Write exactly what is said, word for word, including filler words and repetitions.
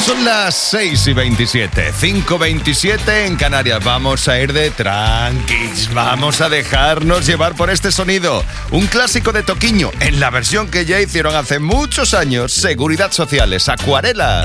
Son las seis y veintisiete, cinco veintisiete en Canarias. Vamos a ir de tranquis, vamos a dejarnos llevar por este sonido. Un clásico de Toquiño, en la versión que ya hicieron hace muchos años. Seguridad Sociales, Acuarela.